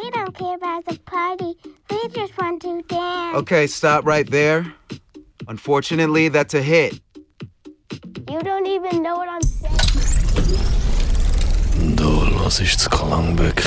We don't care about the party. We just want to dance. Okay, stop right there. Unfortunately, that's a hit. You don't even know what I'm saying. Du hörst das Klangbeck